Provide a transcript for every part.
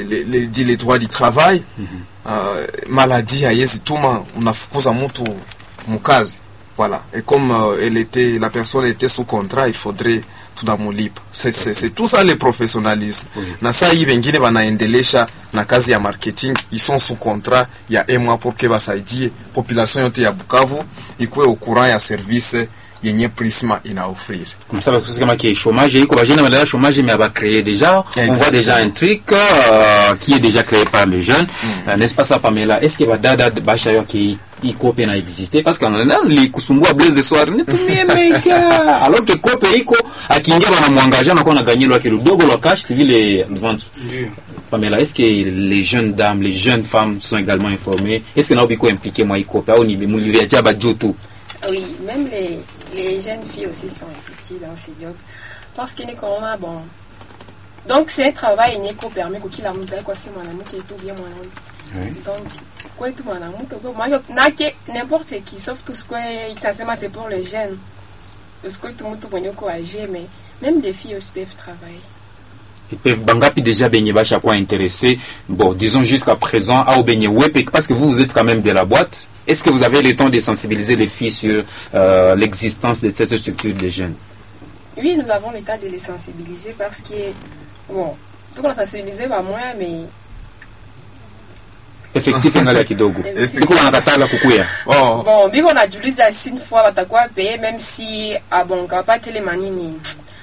les droits du travail. Maladie haiwezi tuma unafukuza mtu mkazi. Voilà. Et comme la personne était sous contrat, il faudrait tunamulipa. C'est tout ça le professionnalisme. Na saa hii wengine wanaendelesha na kazi ya marketing, ils sont sous contrat ya un mois pour que basaidie population yote ya Bukavu ikuwe au courant ya service yenye Prisma ina offrir. Comme ça, parce que c'est comme qu'il y a chômage, et qu'on va chômage, mais on va créer déjà, on voit déjà un truc qui est déjà créé par les jeunes, n'est-ce pas ça, Pamela? Est-ce qu'il y a dada bachayo qui ikope na exister? Parce qu'on a les kusumbua blaze de soir, alors que kope iko akiingia wanamwangaja na kuna gagner lwake ludogo lwa cash civil et vente. Pamela, est-ce que les jeunes dames, les jeunes femmes sont également informées? Est-ce que nous sommes impliqués moi ikope au niveau muliria ba joto? Oui, même les jeunes filles aussi sont impliquées dans ces jobs. Parce que bon. Donc c'est un travail qui permet qu'il a montré quoi c'est mon amour qui est tout bien mon amour. Donc quoi tout mon amour n'importe qui sauf tout ce que essentiellement c'est pour les jeunes. Parce que tout le monde est encouragé mais même les filles aussi peuvent travailler. Ils peuvent bangapi déjà baigner bacha quoi intéressé. Bon, disons jusqu'à présent à baigner web parce que vous êtes quand même de la boîte. Est-ce que vous avez le temps de sensibiliser les filles sur l'existence de cette structure des jeunes? Oui, nous avons le temps de les sensibiliser parce que bon, tout qu'on a sensibilisé va moins mais effectivement ngali kidogo. Iko wanakatala kukuya. Bon, biko on a dû les assis une fois batakuwa payer même si bon pas tele manini.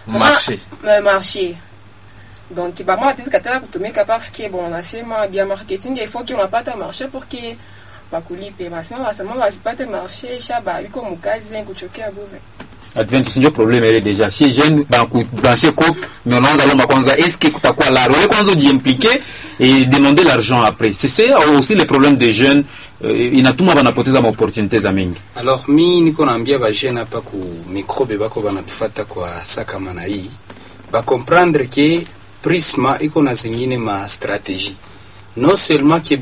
Marché. Donc bah moi dis katala kutumika parce que bon on a seulement bien marketing il faut qu'on n'a pas de marché pour que bakulipe basi basema basipate marché shaba biko mukazi kuchokea bure. Advent c'est un problème elle déjà si jeune banku brancher cop mais on a lomba kwanza est-ce que kutakuwa la wewe kwanza ujiimpliquer et demander l'argent après c'est aussi le problème des jeunes inatuma banapoteza opportunités za mingi. Alors mi niko naambia ba jeune hapa ku microbe bako banatufuata kwa saka mana hii ba comprendre que Prisma iko na zingine ma stratégie non seulement que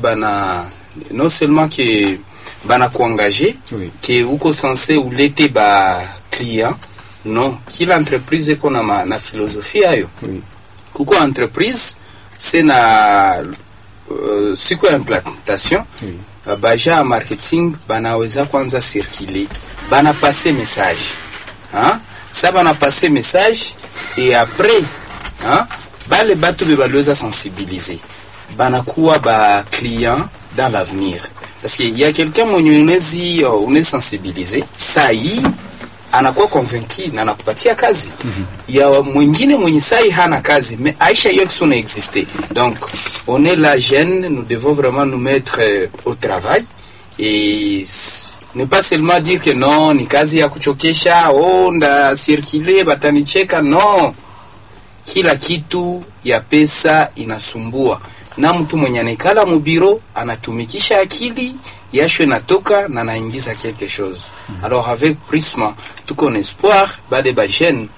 bana kuengager que uko censé ulete ba client non kila entreprise iko na philosophie ayo kuko entreprise c'est na siku implantation baja marketing banaweza kwanza circuler bana passer message ça bana passer message et après bale batu bebalweza sensibiliser banakuwa ba client dans l'avenir parce qu'il y a quelqu'un mwenye unezi sensibiliser sai anakuwa convaincu na anakupatia kazi ya mwingine mwenye sai hana kazi mais Aisha yote sont exister donc on est la jeune nous devons vraiment nous mettre au travail et ne pas seulement dire que non ni kazi ya kuchokesha nda circuler batanicheka non kila kitu ya pesa inasumbua na mtu mwenye anekala mubiro anatumikisha akili yashwe natoka na naingiza quelque chose. Alors avec Prisma tuko na espoir bale ba jeune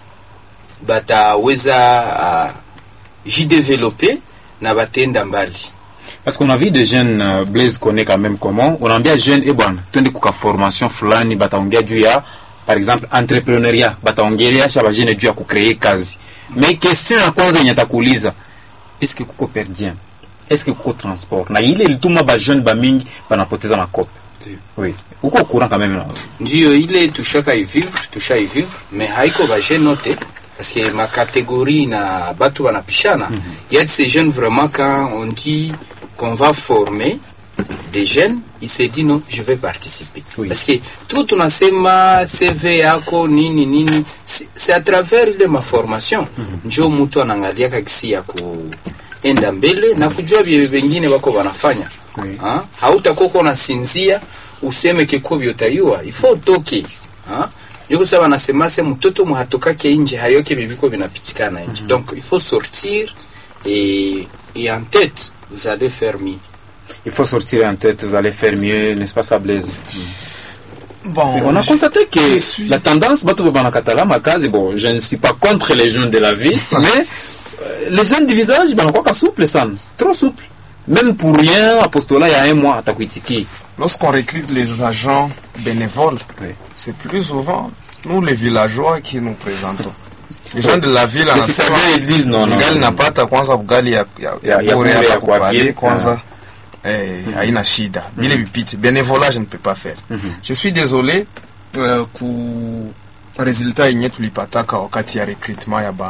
bataweza développer na batenda mbali. Parce qu'on a vu des jeunes Blaise connaît quand même comment on a bien jeune et bon twende kuka formation fulani bataongea juu ya par exemple entrepreneuriat bataongelea shaba jeune juu ya kucreer kazi. Mais question ya kwanza nyatakuuliza est-ce que kuko perdien? Est-ce que kuko transport? Na ile lituma ba jeune ba mingi banapoteza makope. Oui. Uko courant quand même. Ndio ile tushaka y vivre mais haiko ba jeune note parce que ma catégorie na batu banapishana. Il y a de ces jeunes vraiment quand on dit qu'on va former des jeunes, il s'est dit non, je vais participer. Oui. Parce que tout on a sema CV yako nini c'est à travers de ma formation. Njo mtu anaangalia kisi ya kuenda mbele na kujua vingine wako wanafanya. Hautakuwa unasinzia useme kikobyo tayua. Il faut toke. Ndio sababu anasema se mtoto muhatokake nje hayoke bibiko binapitikana nje. Donc il faut sortir et en tête vous allez faire mieux. Il faut sortir en tête, vous allez faire mieux, n'est-ce pas ça Blaise? Bon, on a constaté que la tendance, bon, je ne suis pas contre les jeunes de la vie, mais les jeunes du visage, quoi souple, ça, trop souple. Même pour rien, apostolat, il y a un mois, t'as critiqué. Lorsqu'on recrute les agents bénévoles, c'est plus souvent nous les villageois qui nous présentons. Les gens de la ville anasema ils disent non ugali napata kwanza ugali ya bure ya kupale kwanza haina shida bile bipite bénévolat je ne peux pas faire. Je suis désolé ku résultat yenye tulipataka wakati ya recrutement ya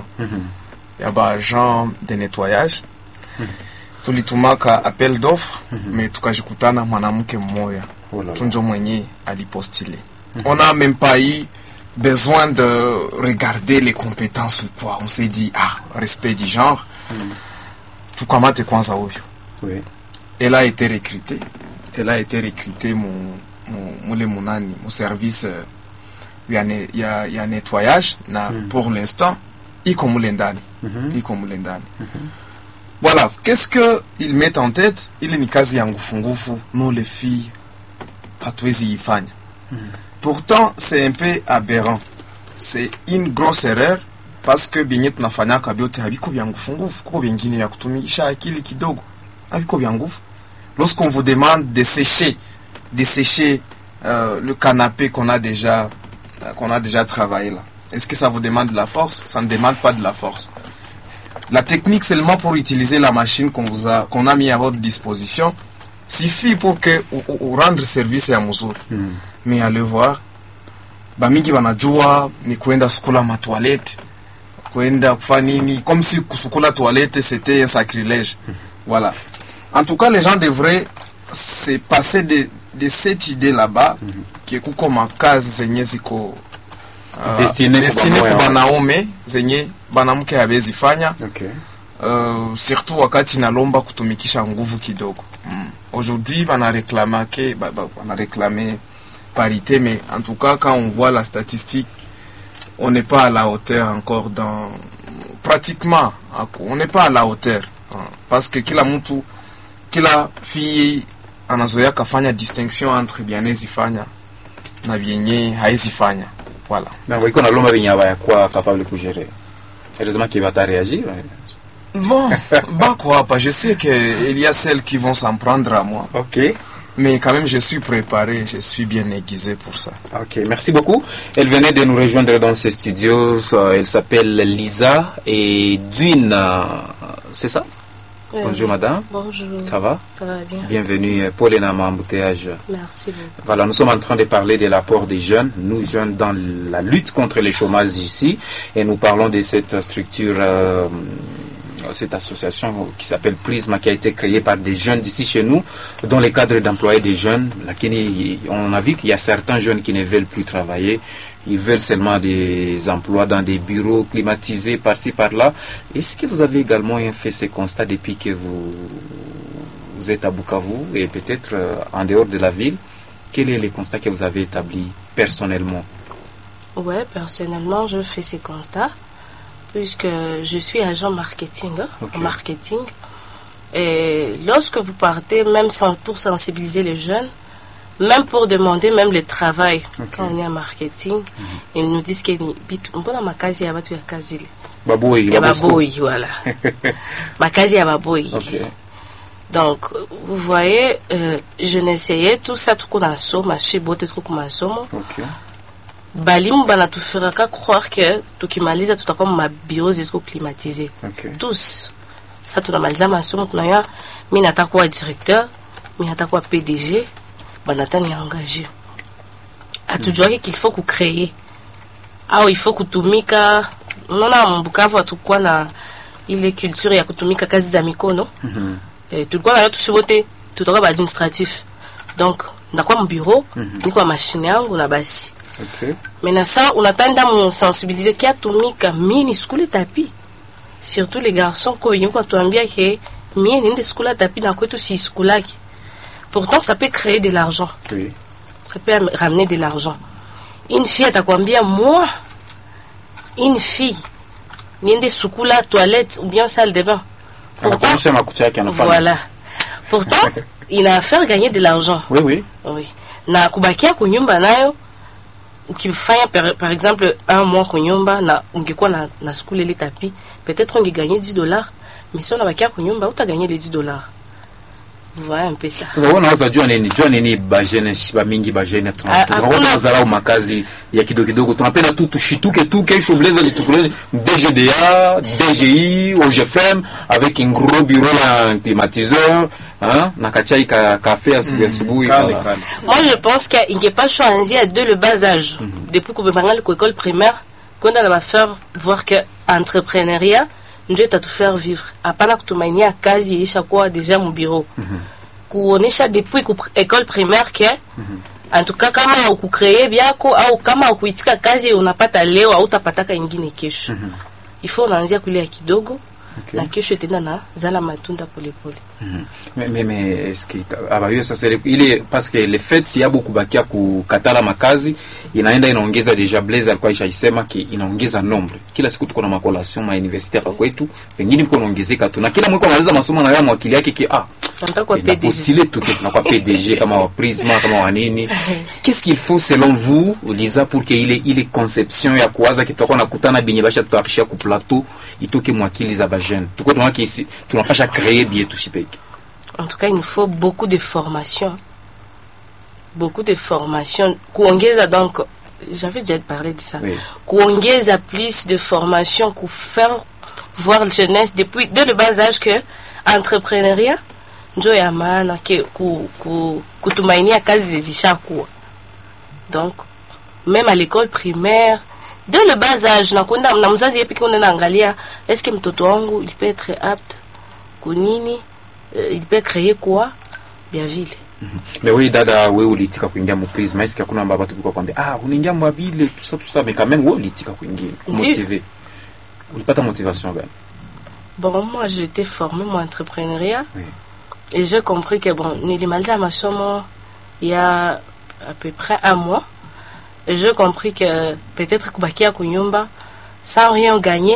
baagent de nettoyage. Tulitumaka appel d'offre mais tukajikutana mwanamke mmoja tunjo mwenye alipostile. On n'a même pas eu besoin de regarder les compétences ou quoi. On s'est dit respect du genre. Tukamate kwanza huyo. Oui. Elle a été recrutée mon service ya nettoyage na pour l'instant iko mule ndani. Voilà, qu'est-ce que ils mettent en tête? Ile ni kazi ya ngufu nous les filles hatuwezi ifanya. Pourtant c'est un peu aberrant. C'est une grosse erreur parce que binye tunafanyaka biote habiko bya ngufu kuko bingine ya kutumikisha akili kidogo. Habiko bya ngufu. Lorsqu'on vous demande de sécher le canapé qu'on a déjà travaillé là. Est-ce que ça vous demande de la force? Ça ne demande pas de la force. La technique seulement pour utiliser la machine qu'on a mis à votre disposition suffit pour que ou rendre service ya mzuri. Mais allez voir bamingi banajua ni kwenda sukula ma toilette, kwenda kufanya nini comme si kusukula toilette c'était un sacrilège. Voilà. En tout cas, les gens devraient se passer de cette idée là-bas qui est comme kazi zenye ziko destiné kwa banaume zenye banamke habezi fanya. Okay. Surtout wakati nalomba kutumikisha nguvu kidogo. Aujourd'hui, on a réclamé parité, mais en tout cas, quand on voit la statistique, on n'est pas à la hauteur encore pratiquement, on n'est pas à la hauteur. Parce que kila fille anazoea kafanya distinction entre bienezi fanya na bienye haizi fanya. Voilà. Na wiko na lomba binyaba ya kwa capable de gérer. Heureusement qu'il va réagir. Bon, quoi, je sais qu'il y a celles qui vont s'en prendre à moi. OK. Mais quand même, je suis préparé, je suis bien aiguisé pour ça. OK, merci beaucoup. Elle venait de nous rejoindre dans ces studios. Elle s'appelle Lisa et Dune. C'est ça? Bonjour madame. Bonjour. Ça va? Ça va bien. Bienvenue Paul Enama embouteillage. Merci beaucoup. Voilà, nous sommes en train de parler de l'apport des jeunes, nous jeunes dans la lutte contre les chômages ici, et nous parlons de cette structure, cette association qui s'appelle Prisma, qui a été créée par des jeunes d'ici chez nous, dans le cadre d'employer des jeunes. On a vu qu'il y a certains jeunes qui ne veulent plus travailler. Ils veulent seulement des emplois dans des bureaux climatisés par-ci, par-là. Est-ce que vous avez également fait ces constats depuis que vous êtes à Bukavu et peut-être en dehors de la ville? Quel est le constat que vous avez établi personnellement? Oui, personnellement, je fais ces constats puisque je suis agent marketing. Okay. Marketing. Et lorsque vous partez, même pour sensibiliser les jeunes, même pour demander même le travail, okay. Quand on est en marketing, ils nous disent que makazi ya batu ya kazile. Baboui, voilà. Makazi ya baboui. Okay. Donc, vous voyez, je n'essayais tout ça, tout qu'on a somme, chez bote, tout qu'on a somme. Okay. Balimu banatufiraka croire que tukimaliza tutakuwa ma bureaux ziko climatisés. Okay. Tous. Ça tunamaliza masomo tunaya mimi natakuwa directeur, mimi natakuwa PDG, banatani engagé. Atujua qu'il faut ku créer. Au il faut kutumika. Unaona Mbukavu atakuwa na ile culture ya kutumika kazi za mikono. Tulikuwa na watu wote tutakuwa administratif. Donc ndakuwa mbureau, niko machine yangu na basi. Okay. Maintenant ça, on attend de sensibiliser qui a tumika mini school tapi. Surtout les garçons quand ils vont tuambia que mini de school tapi na kwetu si schoolaki. Pourtant ça peut créer de l'argent. Oui. Ça peut ramener de l'argent. Une fille atakwambia moi une fille niende sukula toilette ou bien salle de bain. Pourtant, voilà. Pourtant, il a fait gagner de l'argent. Oui. Na kubakia kunyumba nayo ukifanya par exemple un mois kunyumba na ungekuwa na school ile tapi, peut-être on gagne $10, mais si on a bakia kunyumba uta gagner les $10. Voilà un peu ça. Sasa wewe unaweza jua nini bajene shiba mingi bajene tunaona zarau makazi ya kidogo tunapenda tu tushituke tu kesho blaze jitukule DGDA, DGI, OGFM avec un gros bureau là climatiseur, hein, na kachai ka café asubuhi. Moi je pense qu'il n'y a pas choisi à deux le bas âge. Depuis qu'on va l'école primaire, qu'on a va faire voir que entrepreneuriat ndio itatufare vivre. Hapana kutumainia kazi ilishakuwa deja mu bureau. Kuonesha depuis école primaire que en tout cas kama ukucree byako au kama ukuitika kazi unapata leo au utapataka ingine kesho. Il faut unaanzia kulia kidogo. Okay. Na kesho tena na zala matunda polepole. Mais est-ce que abayo sasa ile parce que le fait si yabo kubakia kukatala makazi inaenda inaongeza deja Blaise alikuwa ishaisema ki inaongeza nombre. Kila siku tuko na makolation ma universitaire kwa kwetu, pengine mko naongezeka tu. Na kila mwiko anaweza masomo na yao mwakili yake ki nataka kwa PDG. Postule tu kesi na kwa PDG kama wa Prisma kama wa nini. Qu'est-ce qu'il faut selon vous Lisa pour que ile conception ya kuwaza kitoko na kutana binye basha tutakisha ku plateau itoke mwakili za jeune. Tuko tunaki ici, tunapasha créer bien tout chipeki. En tout cas, il nous faut beaucoup de formation. Beaucoup de formation. Kuongeza donc, j'avais déjà parlé de ça. Oui. Kuongeza plus de formation, pour faire voir la jeunesse depuis dès le bas âge que entrepreneuriat njo ya maana ke kutumainia kazi zishakuwa. Donc même à l'école primaire dès le bas âge na mzazi yepi kuna naangalia est-ce que mtoto wangu il peut être apte kunini il peut créer quoi bien vile. Mais oui dada wewe ulitika kuingia mu Prisma est-ce que kuna mbaba tupiko kwambia unaingia mu abile tout ça mais quand même wewe ulitika kuingia motivé ulipata motivation gani? Bon moi j'étais formé mon entrepreneuriat. Oui. Et j'ai compris que bon nilimaliza masomo il y a à peu près un mois. Et j'ai compris que peut-être kubakia kunyumba sans rien gagner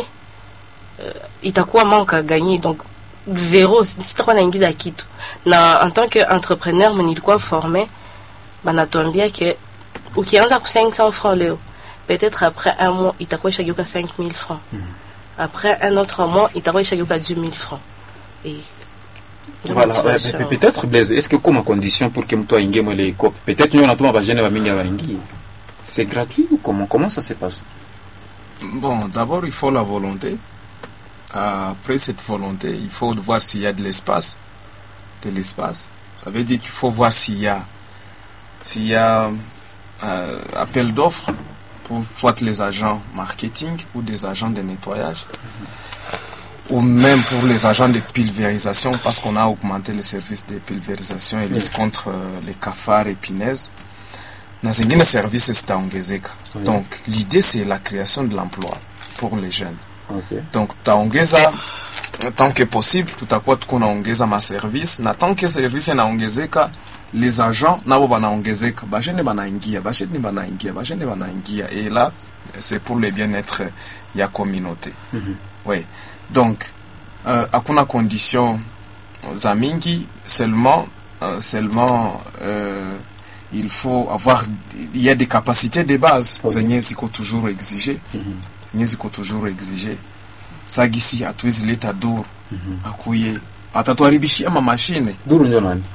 itakuwa manque à gagner donc zéro sitakuwa naingiza kitu. Na en tant qu'entrepreneur nilikuwa formé banatuambia que ukianza ku 500 francs leo peut-être après un mois itakuwa ishageuka 5000 francs. Après un autre mois itakuwa ishageuka 10 000 francs. Et voilà, peut-être Blaise, est-ce que comme condition pour que mtu aingie mwele cop peut-être nous on a ba jeune ba mingi baingie. C'est gratuit ou comment ça se passe? Bon, d'abord il faut la volonté. Après cette volonté, il faut voir s'il y a de l'espace. Ça veut dire qu'il faut voir s'il y a appel d'offres pour soit les agents marketing ou des agents de nettoyage. Ou même pour les agents de pulvérisation, parce qu'on a augmenté les services de pulvérisation et lutte contre les cafards et punaises. Dans un service zitaongezeka. Donc l'idée c'est la création de l'emploi pour les jeunes. Okay. Donc taongeza tant que possible tutakuwa tuko naongeza ma service na tant que service inaongezeka les agents nabo banaongezeka bajene banaingia et là c'est pour le bien-être ya communauté. Oui. Donc hakuna condition za mingi seulement il faut avoir il y a des capacités de base zenye ziko toujours exigées. Ziko toujours exigées. Sagisi hatuwezi leta duru akuye atatuharibishia mashine duru ndio nani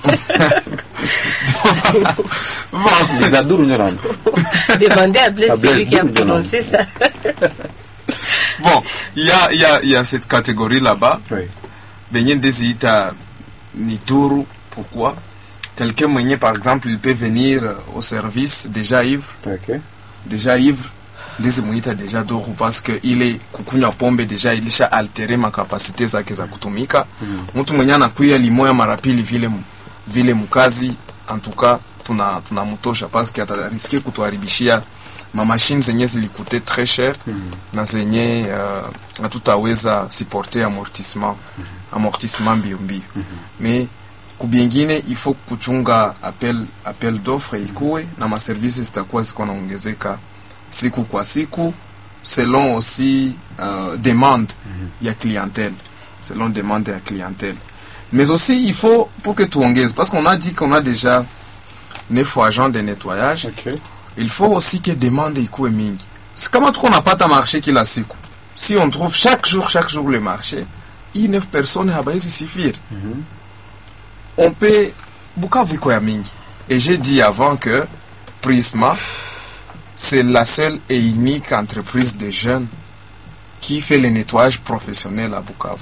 les aduru ndio nani demandez à Blaise celui qui a prononcé ça. Bon, il y a cette catégorie là-bas. Oui. Benye désita ni duru. Pourquoi? Quelqu'un mwenye par exemple il peut venir au service déjà ivre. Okay. Déjà ivre. Ndizi muita deja duru parce que ile kukunywa pombe deja ilisha altere ma capacité zake za kutumika. Mtu mwenye anakuya limoya mara pili vile mkazi en tout cas tunamtosha parce que atariske kutuharibishia ma machine zenye zilikute très cher na zenye hatutaweza supporter amortissement mbio. Mais kubiengine il faut kuchunga appel d'offres ikuwe na ma services zitakuwa ziko naongezeka siku kwa siku selon aussi demande ya clientèle, mais aussi il faut pour que tu ongezes parce qu'on a dit qu'on a déjà 9 agents de nettoyage. Okay. Il faut aussi que demande ikuwe mingi. C'est comme on n'a pas ta marché kila siku. Si on trouve chaque jour le marché, 9 personnes habaezi suffire. on peut Bukavu iko ya mingi. Et j'ai dit avant que Prisma, c'est la seule et unique entreprise de jeunes qui fait le nettoyage professionnel à Bukavu.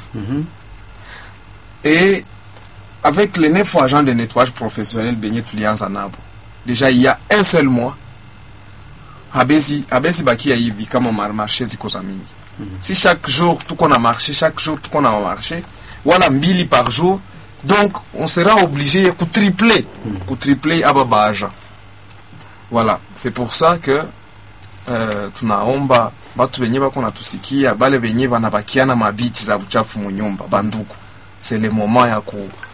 Et avec les 9 agents de nettoyage professionnel Benye tulianza nabo. Déjà il y a un seul mois, Abezi baki ya hivi kama marché ziko za mingi. Si chaque jour tout qu'on a marché, chaque jour tout qu'on a marché, voilà 1000 par jour. Donc, on sera obligé de tripler ababa agent. Voilà, c'est pour ça que tunaomba batu benye bako natusikia bale benye banabakiana mabiti za uchafu munyumba banduku. C'est le moment ya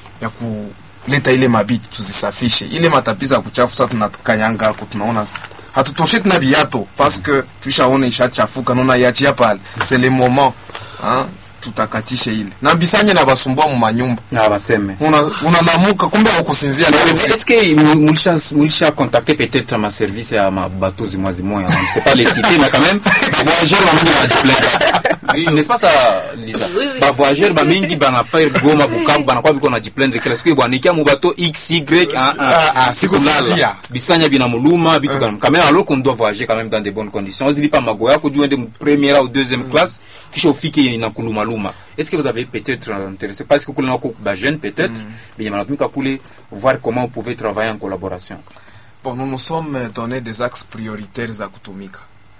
kuleta ile mabiti tuzisafishe. Ile matapiza ya kuchafu sasa tunatukanyanga hapo tunaona hatutoshe tuna biato parce que tushaona ishachafuka naona yachi pale. C'est le moment, hein? Tutakatishe ile na bisanye na basumbua mu manyumba na baseme unalamuka kumbe wakusinzia na est-ce que mulisha contacter peut-être ma service ya mabateau zimwazimoya c'est pas les citer mais quand même voyageurs ba mingi bajiplaindre n'est-ce pas ça Lisa ba voyageurs ba mingi bana faire Goma Bukavu bana kwa biko na jiplaindre kila siku bwana nikia mu bateau XY siku sazia bisanya bina muluma bitu quand même alors qu'on doit voyager quand même dans de bonnes conditions on se dit pas magoya ko jouer de première ou deuxième classe kisha ufike na kuluma. Est-ce que vous avez peut-être intéressé parce que vous êtes jeune peut-être mais il y voir comment vous pouvez travailler en collaboration. Bon, nous nous sommes donné des axes prioritaires à kutumika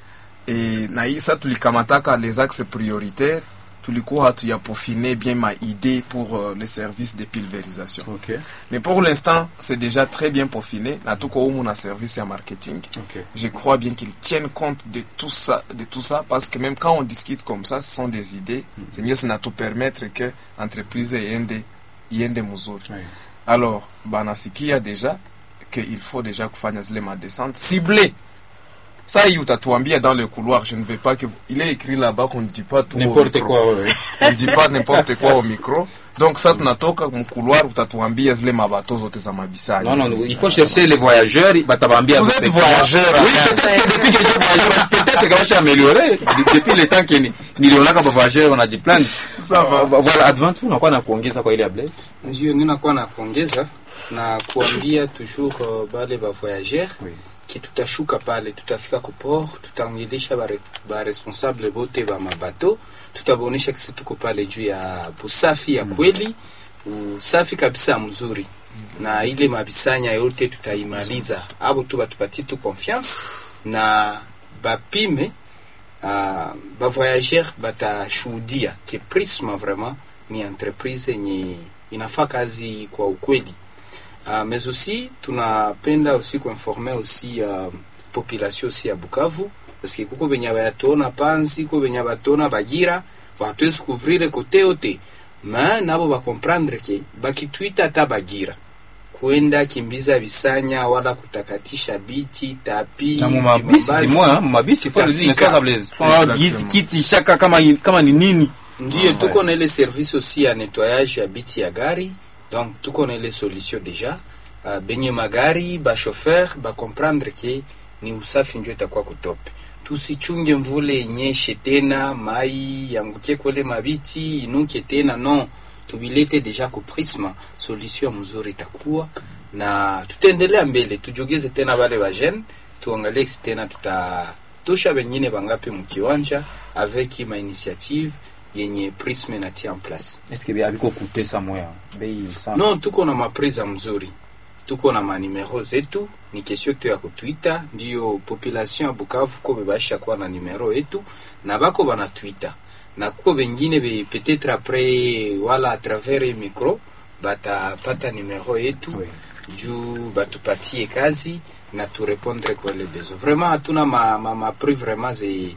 et na ça tulikamataka les axes prioritaires tulikuwa tu ya peaufiner bien ma idée pour les services de pulvérisation. Okay. Mais pour l'instant, c'est déjà très bien peaufiné. Na tuko humu na service ya marketing. Okay. Je crois bien qu'ils tiennent compte de tout ça parce que même quand on discute comme ça, ce sont des idées. C'est na tout permettre que entreprise yende muzuri. Oui. Alors, banasikia déjà qu'il faut déjà kufanya zile ma descente ciblée. Ça, il utatuambia dans le couloir. Je ne veux pas que... Il est écrit là-bas qu'on ne dit pas tout n'importe quoi, ouais. On ne dit pas n'importe quoi au micro. Donc ça, tunatoka mu couloir, utatuambia zile mabato zote za mabisani. Non, il faut chercher les voyageurs. Batabambia. Vous êtes voyageurs. Oui, peut-être que depuis que j'ai voyagé, peut-être que je suis amélioré. Depuis le temps que niliona kama voyageur, on a dit plein. Ça va. Voilà, advance, unakuwa na kuongeza kwa ile Blaise. Ndio, ninakuwa na kuongeza na kuambia toujours bale ba voyageurs. Oui. Ki tutashuka pale, tutafika ku port, tutaongelesha ba responsable bote ba mabato, tutabonesha kisi tuko pale juu ya busafi ya kweli, usafi kabisa mzuri. Na ile mabisanya yote tutaimaliza. Abo tu batupatie tu confiance na bapime ba voyageurs batashuhudia ki Prisma vraiment ni entreprise yenye inafaa kazi kwa ukweli. Mais aussi tunapenda aussi kuinformer aussi population aussi ya Bukavu parce que kuko benya bayatona Panzi kuko benya batona Bagira batwezi couvrir côté yote mais nabo ba comprendre que bakitwita ta Bagira kwenda kimbiza bisanya wala kutakatisha biti tapi na mabisi moi mabisi faut le dire ça Blaise gisi kiti shaka kama ni nini ndio tuko na ile service aussi ya nettoyage ya biti ya gari. Donc tout connaît les solutions déjà. Benye magari ba chauffeur ba comprendre que ni usafi ndio itakuwa kutope. Tusichunge mvule nyeshe tena mai yanguke kwele mabiti inuke tena non. Tubilete déjà ku Prisma solution mzuri itakuwa na tutaendelea mbele tujogeze tena wale wa jeune tuangalie tena tutatosha wengine bangapi mkiwanja avec ma initiative yenye Prisma natia en place. Est-ce que biko coûter ça moya bei ça? Non, tuko na mapresa mzuri. Tuko na manimero zetu, ni kesho tu ya kutwita, ndio population ya Bukavu ko bebasha kwa na numero yetu na bako bana Twitter. Na kuko bengine be peut-être après wala à travers micro batapata numero yetu. Oui. Juu batupatie kazi na tu répondre kwa les besoins. Vraiment hatuna ma prix vraiment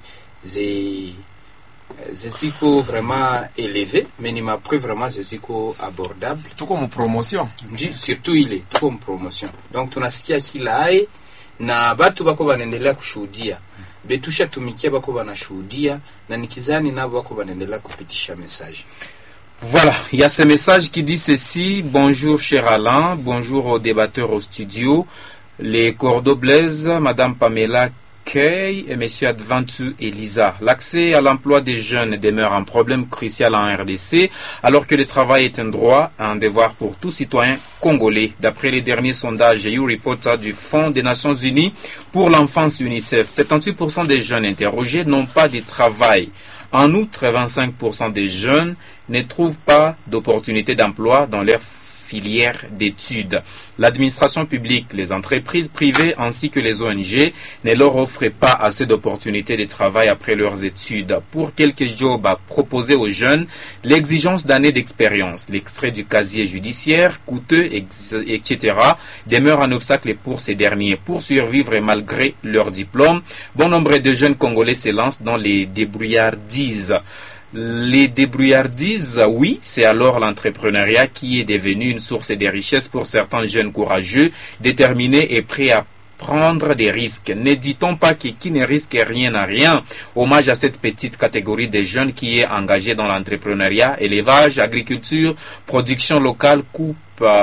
ziko vraiment élevé mais ni ma prix vraiment ziko abordable tuko mu promotion surtout ile tuko mu promotion donc tunasikia kila ai na batu bako banaendelea kushuhudia betusha tumikia bako banashuhudia na nikizani nabo bako banaendelea kupitisha message. Voilà, il y a ce message qui dit ceci: bonjour cher Alain, bonjour aux débatteurs au studio, les Cordo Blaise, Madame Pamela accueille M. Adventu Elisa. L'accès à l'emploi des jeunes demeure un problème crucial en RDC, alors que le travail est un droit, un devoir pour tout citoyen congolais. D'après les derniers sondages YouReport du Fonds des Nations Unies pour l'enfance UNICEF, 78% des jeunes interrogés n'ont pas de travail. En outre, 25% des jeunes ne trouvent pas d'opportunités d'emploi dans leur filière d'études. L'administration publique, les entreprises privées ainsi que les ONG ne leur offrent pas assez d'opportunités de travail après leurs études. Pour quelques jobs à proposer aux jeunes, l'exigence d'années d'expérience, l'extrait du casier judiciaire, coûteux, etc., demeure un obstacle pour ces derniers. Pour survivre malgré leur diplôme, bon nombre de jeunes Congolais se lancent dans les débrouillardises. Les débrouillardises, oui, c'est alors l'entrepreneuriat qui est devenu une source de richesse pour certains jeunes courageux, déterminés et prêts à prendre des risques. Ne dit-on pas que qui ne risque rien n'a rien? Hommage à cette petite catégorie de jeunes qui est engagée dans l'entrepreneuriat, élevage, agriculture, production locale, coupe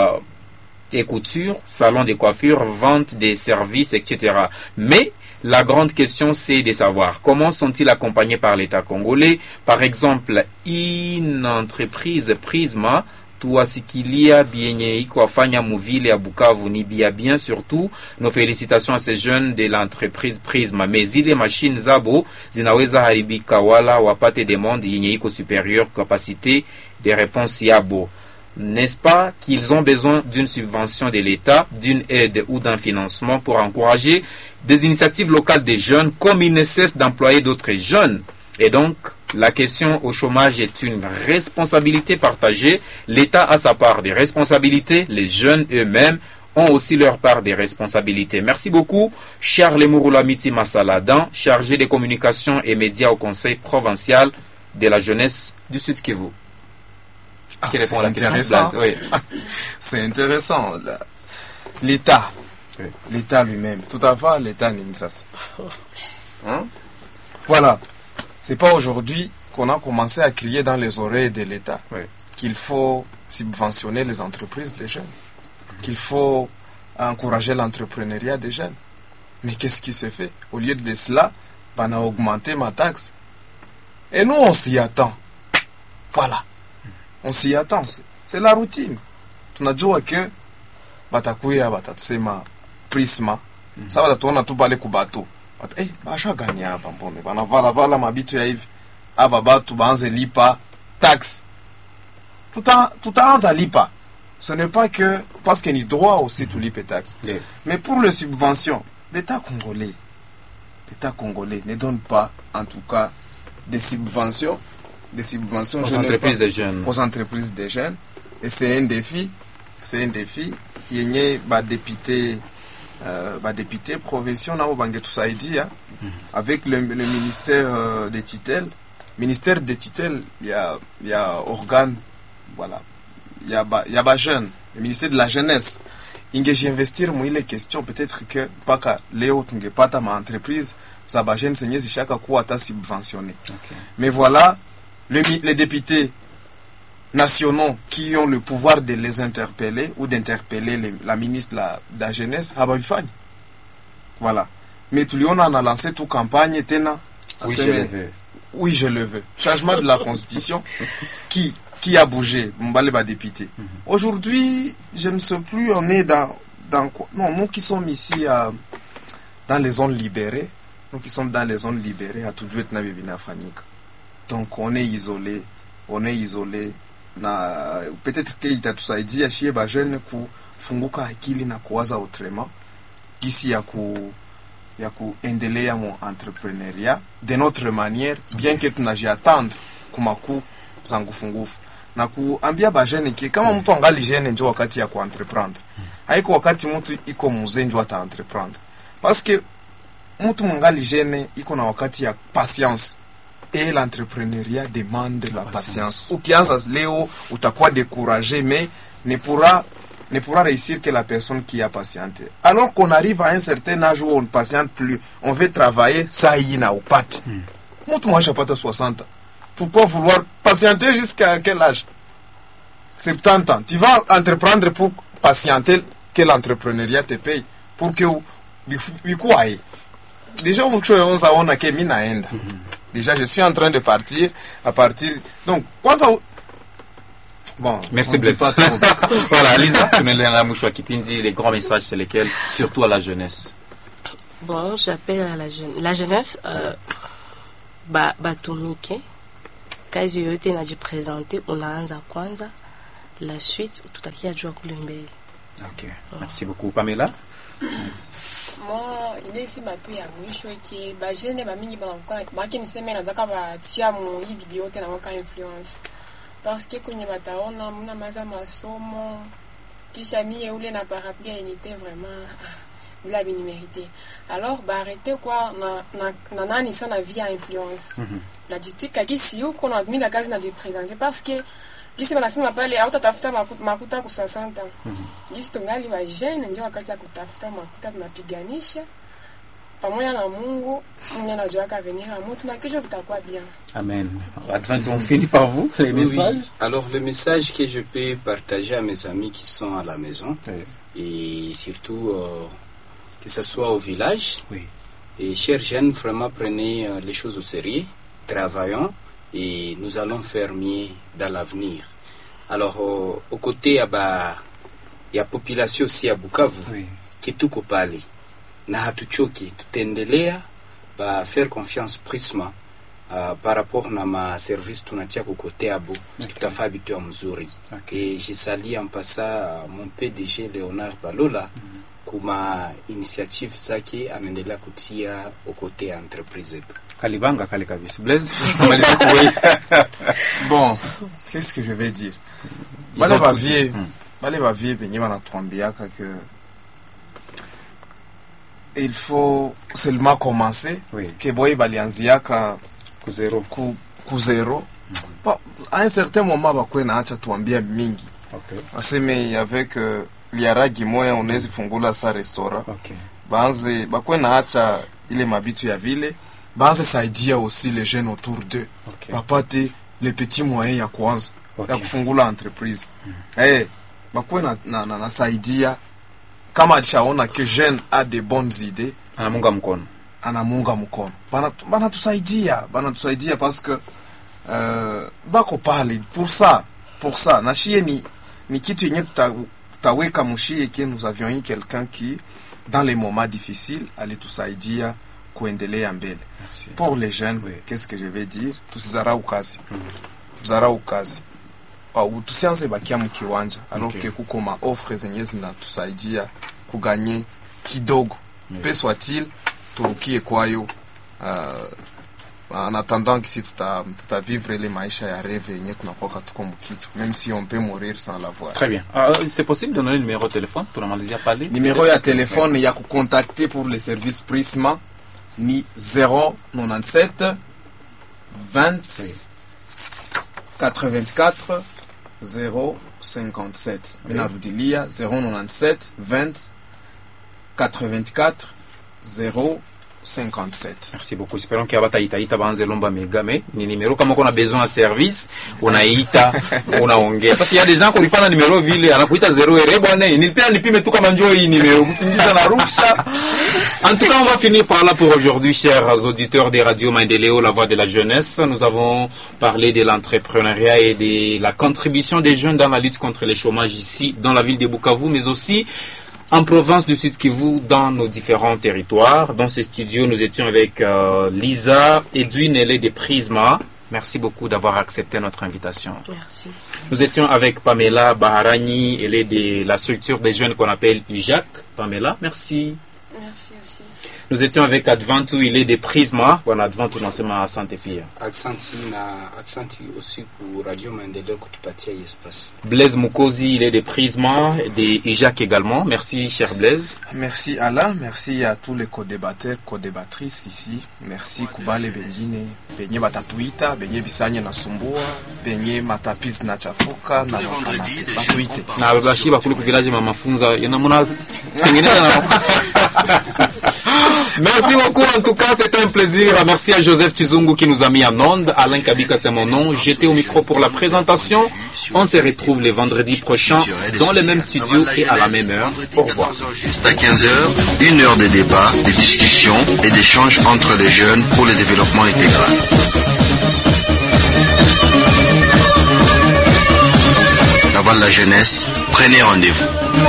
et couture, salon de coiffure, vente des services, etc. Mais la grande question, c'est de savoir comment sont-ils accompagnés par l'État congolais. Par exemple, une entreprise Prisma tuwasikilia bienye iko afanya muvile ya Bukavu ni bien surtout. Nos félicitations à ces jeunes de l'entreprise Prisma. Mais zile machines zabo zinaweza haribika wala wapate demande yenye iko supérieure capacité de réponse yabo. N'est-ce pas qu'ils ont besoin d'une subvention de l'État, d'une aide ou d'un financement pour encourager des initiatives locales des jeunes, comme ils ne cessent d'employer d'autres jeunes? Et donc, la question au chômage est une responsabilité partagée. L'État a sa part des responsabilités, les jeunes eux-mêmes ont aussi leur part des responsabilités. Merci beaucoup, Charles Mouroulamiti Massaladan, chargé des communications et médias au Conseil provincial de la jeunesse du Sud Kivu. Qui répond à la question. Oui. C'est intéressant. L'État, oui. L'État lui-même, tout à fait, l'État n'aime ça. Hein? Voilà. C'est pas aujourd'hui qu'on a commencé à crier dans les oreilles de l'État, oui, qu'il faut subventionner les entreprises des jeunes, qu'il faut encourager l'entrepreneuriat des jeunes. Mais qu'est-ce qui se fait? Au lieu de cela, on a augmenté ma taxe. Et nous, on s'y attend. Voilà. On s'y attend. C'est la routine. Tunajua que batakuya batatsema Prisma. Ça batatuona tu pale kubato. Basha ganya hapa mbone. Banavala mabitu ya hivi. Aba batu baanze lipa taxe. Tutaanza lipa. Ce n'est pas que parce qu'il y a droit aussi de liper taxe. Yeah. Mais pour les subventions, l'État congolais ne donne pas en tout cas des subventions aux entreprises des jeunes. Aux entreprises des jeunes. Et c'est un défi. Il y a député provincial avec le ministère des tutelles. Ministère des tutelles, il y a organe, voilà. Il y a jeune, le ministère de la jeunesse. Inge investir moi les questions peut-être que pas que Léo tunge pata ma entreprise ça ba jeune senyezi chaka kuwa ta subventionné. Okay. Mais voilà les députés nationaux qui ont le pouvoir de les interpeller ou d'interpeller la ministre de la jeunesse habafanye. Voilà. Mais tout le monde a lancé toute campagne tena oui, je le veux. Oui, je le veux. Changement de la constitution qui a bougé, Mbaleba député. Aujourd'hui, je ne sais plus, on est dans quoi? Non, nous qui sommes ici dans les zones libérées, à tout jouer na bibina fanika. Donc on est isolé. Na peut-être que itatusaidia shie ba jeune kufunguka akili na kuwaza autrement kisi ya kuendelea mon entrepreneuriat de notre manière, bien que tunajiatendre kumaku za ngufungufu na kuambia ba jeune ki kama mtu angali jeune ndio wakati ya kuentreprendre, haiko wakati mtu iko mzee ndio ata entreprendre, parce que mtu mwangali jeune iko na wakati ya patience. Et l'entrepreneuriat demande la patience. Ukianza leo utakuwa découragé, mais ne pourra réussir que la personne qui a patienté. Alors qu'on arrive à un certain âge où on ne patiente plus, on veut travailler, ça y est na upate. Moi j'ai pas 60 ans. Pourquoi vouloir patienter jusqu'à quel âge? 70 ans. Tu vas entreprendre pour patienter que l'entrepreneuriat te paye. Pour que déjà on a que mimi naenda. Déjà je suis en train de partir à partir donc kwanza bon, merci Blaise. Voilà, Lisa, tu nous donnes la mouche à Kipindi, les grands messages c'est lesquels, surtout à la jeunesse. Bon, j'appelle à la jeunesse batumike kazi yote najipresente, unaanza kwanza, la suite tutakia jua kule mbele. Ok, merci beaucoup. Pamela? Moi, il est batu ya mwisho ki ba jeune ba mingi ba maki niseme nazaka ba tia mu hii biote na waka influence parce que kwenye bataona mna maza masomo kisha mie ule na parapluie unité vraiment bila bini mérité. Alors ba arrêter quoi na nani sana via influence. La jitika kisi huko na mimi na kazi na jipresenter parce que kisi banasema pale hautatafuta makuta ku 60 ans. Kisi tungali wa jeune ndio wakati ya kutafuta makuta tunapiganisha pamoja na Mungu, Mungu anajua venir à mtu na kesho kitakuwa bien. Amen. Advent, on finit par vous les messages. Oui. Alors le message que je peux partager à mes amis qui sont à la maison et surtout que ce soit au village. Oui. Et chers jeunes, vraiment prenez les choses au sérieux, travaillons et nous allons faire mieux dans l'avenir. Alors, au côté, il y a population aussi à Bukavu qui tout kopale. Na hatuchoki, tutaendelea faire confiance Prisma par rapport na ma service tunatia kwa côté abo, tutafaa bitu ya mzuri. Et je salue en passant mon PDG Léonard Balola kuma initiative zake anaendelea kutia au côté ya entreprise yetu. Kalibanga kale kabisa. Blaise. Bon, qu'est-ce que je vais dire? Bale ba vie benye banatuambiaka que il faut seulement commencer que boy balianziaka ku zero ku zero. À un certain moment bakwe na acha tuambia mingi. Okay. Aseme avec liaragi moya unaweza fungula sa restaurant. Okay. Banze bakwe na acha ile mabitu ya vile. Banze saidia aussi les jeunes autour d'eux. Okay. Bapate les petits moyens ya kwanza. Ya kufungula entreprise. Bakwe na saidia kama alishaona que jeune a de bonnes idées. Anamunga mkono. Bana tusaidia parce que bako pale pour ça na chie ni kitu yenye tutaweka mshie que nous avions eu quelqu'un qui dans les moments difficiles allait tusaidia kuendelea mbele. Pour les jeunes, qu'est-ce que je vais dire? Tusizarau kazi. Zarau kazi. Au tusianze bakia mkiwanja alors que kuko ma offre zenye zinatusaidia kuganye kidogo. Pe soit-il turukie kwayo en attendant que si tuta vivre les maisha ya rêve yenye tunakuwa tuko mkitu même si on peut mourir sans l'avoir. Très bien. C'est possible de donner le numéro de téléphone pour analyser parler. Numéro ya téléphone ya ku contacter pour les services Prisma ni 097 20 84 057. Minarudilia 097 20 84 057. Merci beaucoup. Espérons qu'il y a itaita banze lomba megame. Ni numéro kama kuna besoin de service, unaita, unaongea. Parce qu'il y a des gens qui ont pas numéro vile, anakuita 0 ere bwana, nipime tu kama njoo hii numéro, kusingiza na rusha. En tout cas, on va finir par là pour aujourd'hui, chers auditeurs des radios Maendeleo, la voix de la jeunesse. Nous avons parlé de l'entrepreneuriat et de la contribution des jeunes dans la lutte contre le chômage ici, dans la ville de Bukavu, mais aussi en province du Sud Kivu, dans nos différents territoires. Dans ce studio, nous étions avec Lisa, Edwin, elle est de Prisma. Merci beaucoup d'avoir accepté notre invitation. Merci. Nous étions avec Pamela Baharani, elle est de la structure des jeunes qu'on appelle UJAC. Pamela, merci. Merci aussi. Nous étions avec Adventu, il est de Prisma. Voilà, Adventu, dans ce moment à Saint-Épierre. Accenti aussi pour Radio Maendeleo kutupatia espace. Blaise Mukozi, il est de Prisma, de UJAC également. Merci, cher Blaise. Merci Alain, merci à tous les co-débatteurs, co-débattrices ici. Merci Kubale Bengine, benye batatuita, benye bisanye na sumbua, benye matapizi na chafuka na makanape. Batuite. Na babashi bakulu ku village mamafunza, yana muna tengeneza na Merci beaucoup, en tout cas, c'était un plaisir. Merci à Joseph Chizungu qui nous a mis en onde. Alain Kabika, c'est mon nom. J'étais au micro pour la présentation. On se retrouve les vendredis prochains dans les mêmes studios et à la même heure. Au revoir. Juste à 15h, une heure de débat, de discussion et d'échange entre les jeunes pour le développement intégral. La Voix de la jeunesse, prenez rendez-vous.